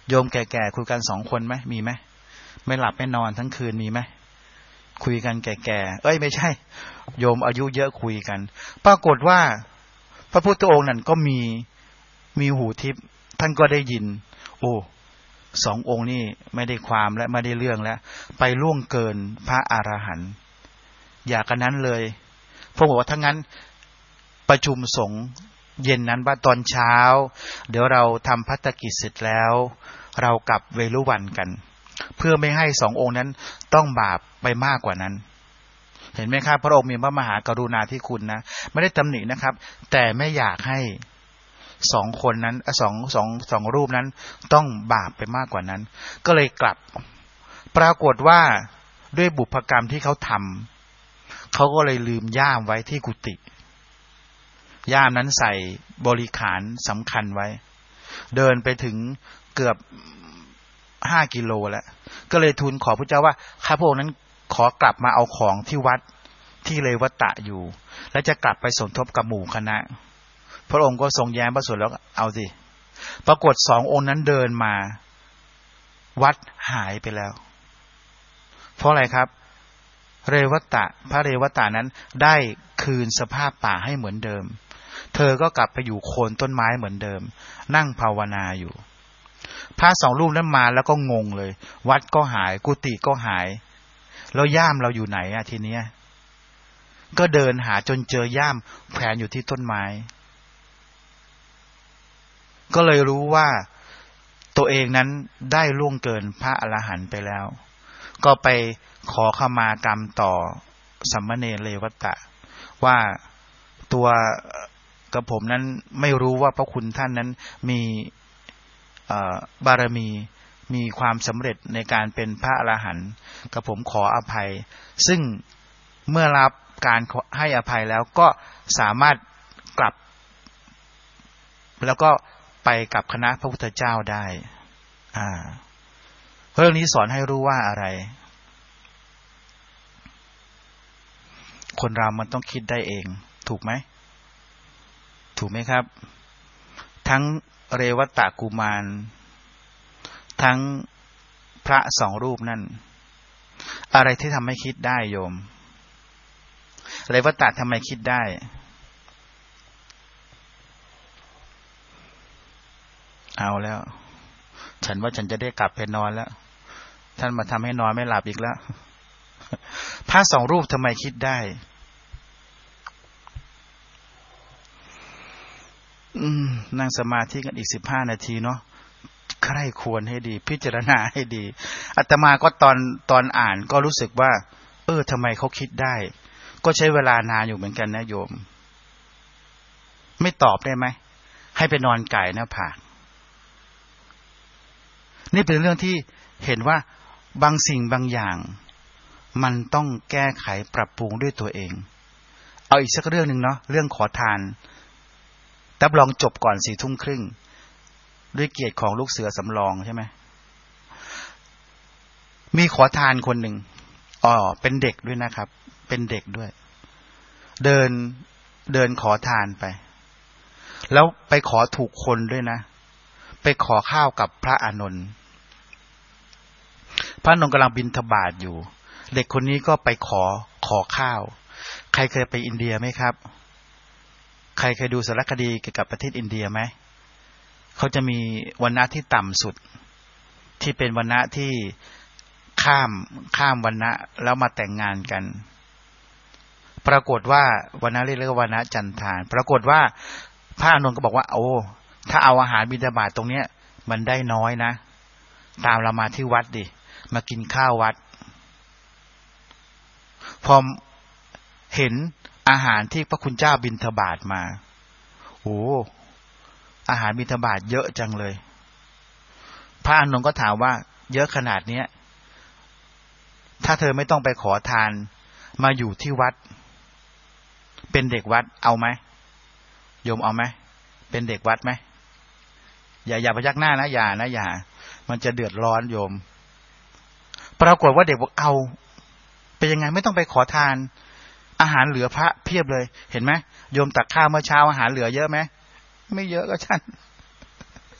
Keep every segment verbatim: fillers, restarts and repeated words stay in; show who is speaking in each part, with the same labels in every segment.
Speaker 1: โยมแก่ๆคุยกันสองคนไหมมีไหมไม่หลับไม่นอนทั้งคืนมีไหมคุยกันแก่ๆเอ้ยไม่ใช่โยมอายุเยอะคุยกันปรากฏว่าพระพุทธองค์นั่นก็มีมีหูทิพย์ท่านก็ได้ยินโอ้สององค์นี่ไม่ได้ความและไม่ได้เรื่องแล้วไปล่วงเกินพระอรหันต์อยากกันนั้นเลยพระบอกว่าถ้างั้นประชุมสงฆ์เย็นนั้นว่าตอนเช้าเดี๋ยวเราทำภัตตกิจเสร็จแล้วเรากลับเวรุวันกันเพื่อไม่ให้สององค์นั้นต้องบาปไปมากกว่านั้นเห็นไหมครับพระองค์มีพระมหากรุณาธิคุณนะไม่ได้ตำหนินะครับแต่ไม่อยากให้สองคนนั้นสองสองสองรูปนั้นต้องบาปไปมากกว่านั้นก็เลยกลับปรากฏว่าด้วยบุพกรรมที่เขาทำเขาก็เลยลืมย่ามไว้ที่กุฏิย่ามนั้นใส่บริขารสำคัญไว้เดินไปถึงเกือบห้ากิโลแล้วก็เลยทูลขอพระเจ้าว่าข้าพระองค์นั้นขอกลับมาเอาของที่วัดที่เลวตะอยู่และจะกลับไปสมทบกับหมู่คณะพระองค์ก็ทรงแย้มพระสุดแล้วเอาสิปรากฏสององค์นั้นเดินมาวัดหายไปแล้วเพราะอะไรครับเรวตะพระเรวตะนั้นได้คืนสภาพป่าให้เหมือนเดิมเธอก็กลับไปอยู่โคนต้นไม้เหมือนเดิมนั่งภาวนาอยู่พระสองรูปนั้นมาแล้วก็งงเลยวัดก็หายกุฏิก็หายแล้วย่ามเราอยู่ไหนอะทีเนี้ยก็เดินหาจนเจอย่ามแขวนอยู่ที่ต้นไม้ก็เลยรู้ว่าตัวเองนั้นได้ล่วงเกินพระอรหันต์ไปแล้วก็ไปขอขมากรรมต่อสัมมเนรเรวตะว่าตัวกับผมนั้นไม่รู้ว่าพระคุณท่านนั้นมีบารมีมีความสำเร็จในการเป็นพระอรหันต์กับผมขออภัยซึ่งเมื่อรับการให้อภัยแล้วก็สามารถกลับแล้วก็ไปกับคณะพระพุทธเจ้าได้อ่าเรื่องนี้สอนให้รู้ว่าอะไรคนเรามันต้องคิดได้เองถูกไหมถูกไหมครับทั้งเรวตะกุมารทั้งพระสองรูปนั่นอะไรที่ทำให้คิดได้โยมเรวตะทำไมคิดได้เอาแล้วฉันว่าฉันจะได้กลับไปนอนแล้วท่านมาทำให้นอนไม่หลับอีกแล้วพระสองรูปทำไมคิดได้อืมนั่งสมาธิกันอีกสิบห้านาทีเนาะใคร่ควรให้ดีพิจารณาให้ดีอาตมาก็ตอนตอนอ่านก็รู้สึกว่าเออทำไมเขาคิดได้ก็ใช้เวลานานอยู่เหมือนกันนะโยมไม่ตอบได้ไหมให้ไปนอนไก่หน้าผากนี่เป็นเรื่องที่เห็นว่าบางสิ่งบางอย่างมันต้องแก้ไขปรับปรุงด้วยตัวเองเอาอีกสักเรื่องนึงเนาะเรื่องขอทานรับรองจบก่อนสี่ทุ่มครึ่งด้วยเกียรติของลูกเสือสำรองใช่ไหมมีขอทานคนหนึ่งอ๋อเป็นเด็กด้วยนะครับเป็นเด็กด้วยเดินเดินขอทานไปแล้วไปขอถูกคนด้วยนะไปขอข้าวกับพระอานนท์พระอานนท์กำลังบิณฑบาตอยู่เด็กคนนี้ก็ไปขอขอข้าวใครเคยไปอินเดียไหมครับใครเคยดูสารคดีเกี่ยวกับประเทศอินเดียไหมเขาจะมีวรรณะที่ต่ำสุดที่เป็นวรรณะที่ข้ามข้ามวรรณะแล้วมาแต่งงานกันปรากฏว่าวรรณะเรียกว่าวรรณะจันทานปรากฏว่าพระอานนท์ก็บอกว่าโอ้ถ้าเอาอาหารบิณฑบาตตรงเนี้ยมันได้น้อยนะตามเรามาที่วัดดิมากินข้าววัดพอเห็นอาหารที่พระคุณเจ้าบิณฑบาตมาโอ้อาหารบิณฑบาตเยอะจังเลยพระอานนท์ก็ถามว่าเยอะขนาดนี้ถ้าเธอไม่ต้องไปขอทานมาอยู่ที่วัดเป็นเด็กวัดเอาไหมโยมเอาไหมเป็นเด็กวัดไหมอย่าอย่าพยักหน้านะอย่านะอย่ามันจะเดือดร้อนโยมปรากฏว่าเด็กบอกเอาเป็นยังไงไม่ต้องไปขอทานอาหารเหลือพระเพียบเลยเห็นไหมโยมตักข้าวเมื่อเช้าอาหารเหลือเยอะไหมไม่เยอะก็ช่าง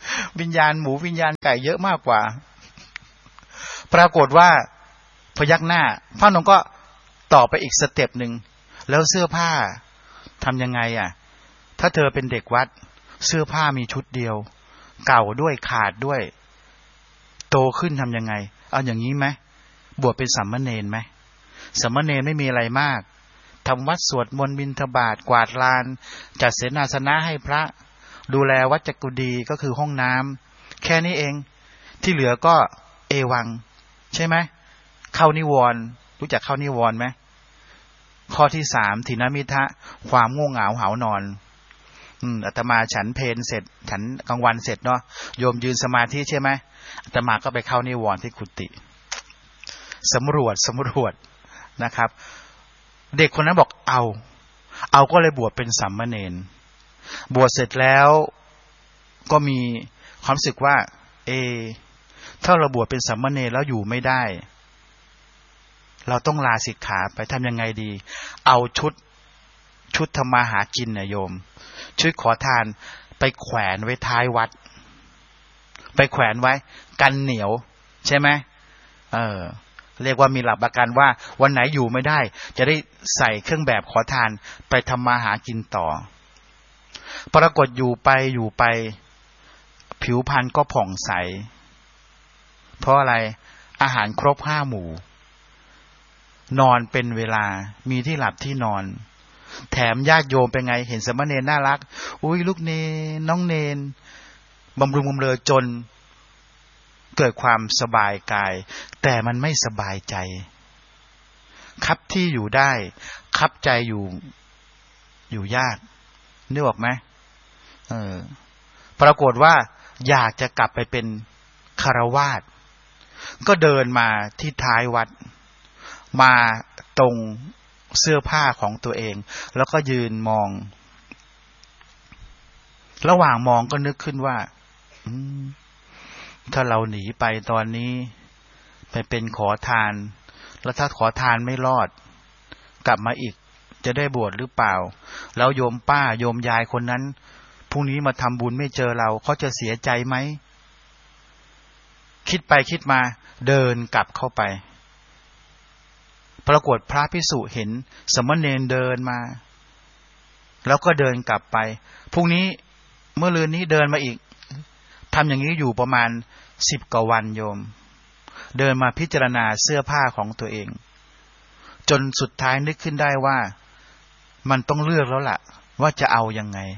Speaker 1: วิญญาณหมูวิญญาณไก่เยอะมากกว่าปรากฏว่าพยักหน้าพระนงก็ต่อไปอีกสเต็ปหนึ่งแล้วเสื้อผ้าทำยังไงอ่ะถ้าเธอเป็นเด็กวัดเสื้อผ้ามีชุดเดียวเก่าด้วยขาดด้วยโตขึ้นทำยังไงเอาอย่างนี้ไหมบวชเป็นสามเณรไหมสามเณรไม่มีอะไรมากทำวัดสวดมนต์บิณฑบาตกวาดลานจัดเสนาสนะให้พระดูแลวัดจักกุดีก็คือห้องน้ำแค่นี้เองที่เหลือก็เอวังใช่ไหมเข้านิวรณ์รู้จักเข้านิวรณ์ไหมข้อที่สามถินมิทะความง่วงเหงาหานอนอืมอาตมาฉันเพลเสร็จฉันกลางวันเสร็จเนาะโยมยืนสมาธิใช่ไหมอาตมาก็ไปเข้านิวรณ์ที่กุฏิสำรวจสำรวจนะครับเด็กคนนั้นบอกเอาเอาก็เลยบวชเป็นสามเณรบวชเสร็จแล้วก็มีความรู้สึกว่าเอถ้าเราบวชเป็นสามเณรแล้วอยู่ไม่ได้เราต้องลาสิกขาไปทำยังไงดีเอาชุดชุดทำมาหากินนะโยมชุดขอทานไปแขวนไว้ท้ายวัดไปแขวนไว้กันเหนียวใช่ไหมเออเรียกว่ามีหลักประกันว่าวันไหนอยู่ไม่ได้จะได้ใส่เครื่องแบบขอทานไปทำมาหากินต่อปรากฏอยู่ไปอยู่ไปผิวพรรณก็ผ่องใสเพราะอะไรอาหารครบห้าหมู่นอนเป็นเวลามีที่หลับที่นอนแถมญาติโยมเป็นไงเห็นสามเณรน่ารักอุ้ยลูกเนนน้องเนนบำรุงบำเรอจนเกิดความสบายกายแต่มันไม่สบายใจคับที่อยู่ได้คับใจอยู่อยู่ยากนึกออกไหมเออปรากฏว่าอยากจะกลับไปเป็นฆราวาสก็เดินมาที่ท้ายวัดมาตรงเสื้อผ้าของตัวเองแล้วก็ยืนมองระหว่างมองก็นึกขึ้นว่าถ้าเราหนีไปตอนนี้ไปเป็นขอทานแล้วถ้าขอทานไม่รอดกลับมาอีกจะได้บวชหรือเปล่าแล้วโยมป้าโยมยายคนนั้นพรุ่งนี้มาทำบุญไม่เจอเราเขาจะเสียใจไหมคิดไปคิดมาเดินกลับเข้าไปปรากฏพระภิกษุเห็นสามเณรเดินมาแล้วก็เดินกลับไปพรุ่งนี้เมื่อลืนนี้เดินมาอีกทำอย่างนี้อยู่ประมาณสิบกว่าวันโยมเดินมาพิจารณาเสื้อผ้าของตัวเองจนสุดท้ายนึกขึ้นได้ว่ามันต้องเลือกแล้วล่ะว่าจะเอายังไง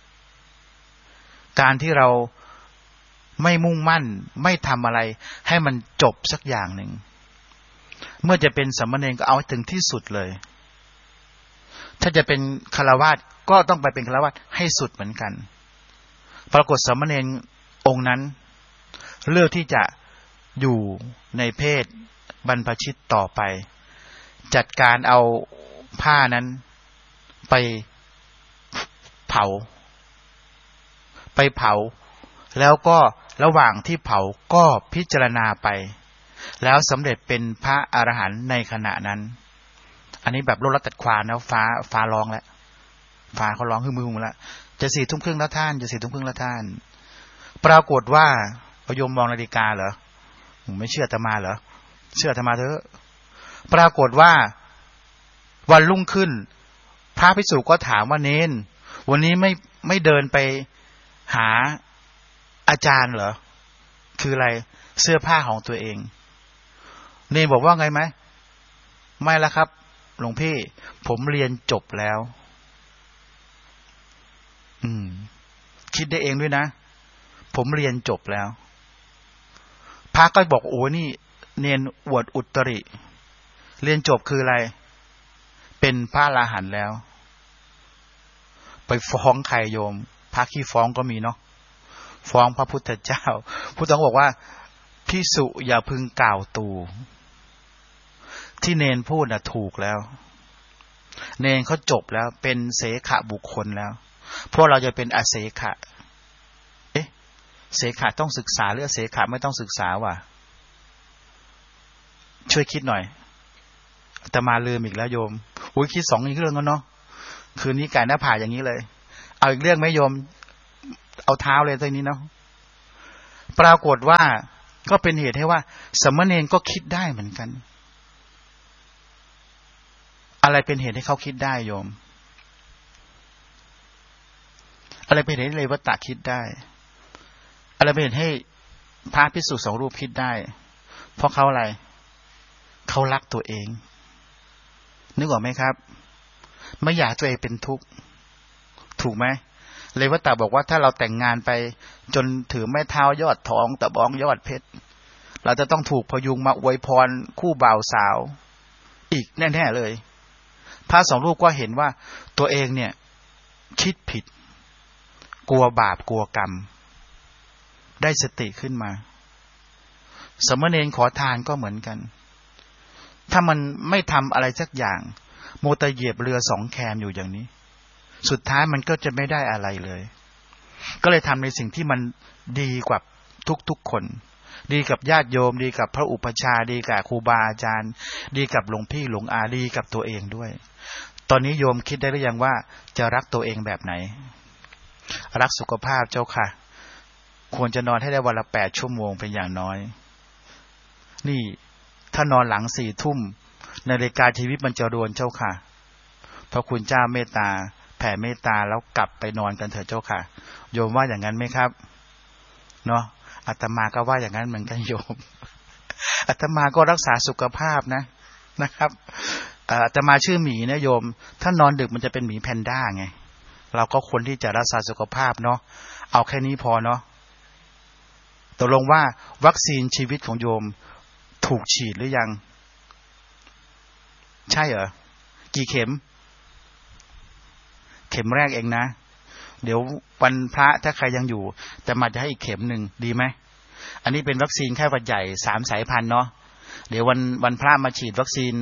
Speaker 1: การที่เราไม่มุ่งมั่นไม่ทำอะไรให้มันจบสักอย่างหนึ่งเมื่อจะเป็นสามเณรก็เอาถึงที่สุดเลยถ้าจะเป็นฆราวาสก็ต้องไปเป็นฆราวาสให้สุดเหมือนกันปรากฏสามเณรองค์นั้นเลือกที่จะอยู่ในเพศบรรพชิตต่อไปจัดการเอาผ้านั้นไปเผาไปเผาแล้วก็ระหว่างที่เผาก็พิจารณาไปแล้วสำเร็จเป็นพระอรหันต์ในขณะนั้นอันนี้แบบโลดตัดความนะฟ้าฟ้าร้องแล้วฟ้าเขาร้องฮึ่มๆแล้วจะสี่ทุ่มครึ่งแล้วท่านจะสี่ทุ่มครึ่งแล้วท่านปรากฏว่าพยมมองนาฬิกาเหรอไม่เชื่ออาตมาเหรอเชื่ออาตมาเถอะปรากฏว่าวันรุ่งขึ้นพระภิกษุก็ถามว่าเนนวันนี้ไม่ไม่เดินไปหาอาจารย์เหรอคืออะไรเสื้อผ้าของตัวเองเนนบอกว่าไงไหมไม่ละครับหลวงพี่ผมเรียนจบแล้วอืมคิดได้เองด้วยนะผมเรียนจบแล้วพระก็บอกโอ้นี่เนนอวดอุตริเรียนจบคืออะไรเป็นพระอรหันต์แล้วไปฟ้องใครโยมพระขี้ฟ้องก็มีเนาะฟ้องพระพุทธเจ้าพุทธองค์บอกว่าภิกษุอย่าพึงกล่าวตูที่เนนพูดน่ะถูกแล้วเนนเขาจบแล้วเป็นเสขะบุคคลแล้วพวกเราจะเป็นอเสขะเอ๊ะเสขะต้องศึกษาหรืออเสขะไม่ต้องศึกษาวะช่วยคิดหน่อยอาตมาลืมอีกแล้วโยมอุ้ยคิดสองอีกเรื่องกันเนาะคืนนี้ไก่หน้าผากอย่างนี้เลยเอาอีกเรื่องไหมโยมเอาเท้าเลยตรงนี้เนาะปรากฏว่าก็เป็นเหตุให้ว่าสามเณรก็คิดได้เหมือนกันอะไรเป็นเหตุให้เขาคิดได้โยมอะไรเป็นเหตุให้เลวตะคิดได้อะไรเป็นเหตุให้พระภิกษุสองรูปคิดได้เพราะเขาอะไรเขารักตัวเองนึกออกไหมครับไม่อยากตัวเองเป็นทุกข์ถูกไหมเลวตะบอกว่าถ้าเราแต่งงานไปจนถือไม้เท้ายอดทองตะบองยอดเพชรเราจะต้องถูกพยุงมาอวยพรคู่บ่าวสาวอีกแน่ๆเลยพระสองรูปก็เห็นว่าตัวเองเนี่ยคิดผิดกลัวบาปกลัวกรรมได้สติขึ้นมาสามเณรขอทานก็เหมือนกันถ้ามันไม่ทำอะไรสักอย่างโมตะเหยียบเรือสองแคมอยู่อย่างนี้สุดท้ายมันก็จะไม่ได้อะไรเลยก็เลยทำในสิ่งที่มันดีกว่าทุกๆคนดีกับญาติโยมดีกับพระอุปชาดีกับครูบาอาจารย์ดีกับหลวงพี่หลวงอาดีกับตัวเองด้วยตอนนี้โยมคิดได้หรือยังว่าจะรักตัวเองแบบไหนรักสุขภาพเจ้าค่ะควรจะนอนให้ได้วันละแปดชั่วโมงเป็นอย่างน้อยนี่ถ้านอนหลังสี่ทุ่มนาฬิกาชีวิตมันจะรวนเจ้าค่ะพระคุณเจ้าเมตตาแผ่เมตตาแล้วกลับไปนอนกันเถอะเจ้าค่ะโยมว่าอย่างนั้นไหมครับเนาะอาตมาก็ว่าอย่างนั้นเหมือนกันโยมอาตมาก็รักษาสุขภาพนะนะครับอาตมาชื่อหมีนะโยมถ้านอนดึกมันจะเป็นหมีแพนด้าไงเราก็ควรที่จะรักษาสุขภาพเนาะเอาแค่นี้พอเนาะตกลงว่าวัคซีนชีวิตของโยมถูกฉีดหรือยังใช่เหรอกี่เข็มเข็มแรกเองนะเดี๋ยววันพระถ้าใครยังอยู่จะมาจะให้อีกเข็มหนึ่งดีไหมอันนี้เป็นวัคซีนแค่หวัดใหญ่สามสายพันธุ์เนาะเดี๋ยววันวันพระมาฉีดวัคซีน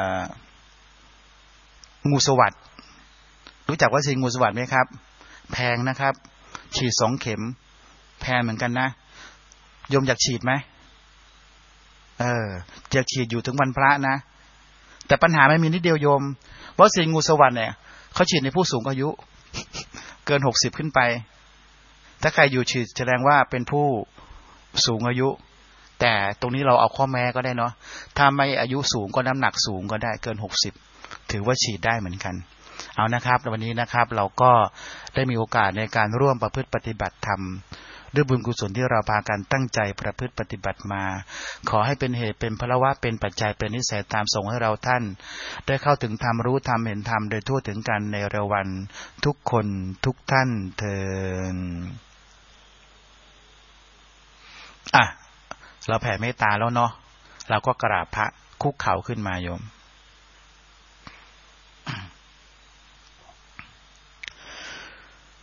Speaker 1: งูสวัสดรู้จักวัคซีนงูสวัสดไหมครับแพงนะครับฉีดสองเข็มแพงเหมือนกันนะโยมอยากฉีดไหมเอออยากฉีดอยู่ถึงวันพระนะแต่ปัญหาไม่มีนิดเดียวโยมวัคซีนงูสวัสดเนี่ยเขาฉีดในผู้สูงอายุเกินหกสิบขึ้นไปถ้าใครอยู่ฉีดแสดงว่าเป็นผู้สูงอายุแต่ตรงนี้เราเอาข้อแม้ก็ได้เนาะถ้าไม่อายุสูงก็น้ำหนักสูงก็ได้เกินหกสิบถือว่าฉีดได้เหมือนกันเอานะครับวันนี้นะครับเราก็ได้มีโอกาสในการร่วมประพฤติปฏิบัติธรรมด้วยบุญกุศลที่เราพากันตั้งใจประพฤติปฏิบัติมาขอให้เป็นเหตุเป็นพลวะเป็นปัจจัยเป็นนิสัยตามส่งให้เราท่านได้เข้าถึงธรรมรู้ธรรมเห็นธรรมโดยทั่วถึงกันในเร็ววันทุกคนทุกท่านเทอญอ่ะเราแผ่เมตตาแล้วเนาะเราก็กราบพระคุกเข่าขึ้นมาโยม